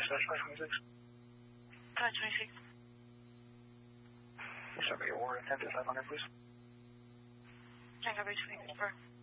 /526. 526. Somebody order 10 to 500, please. Tango Beach, confirm.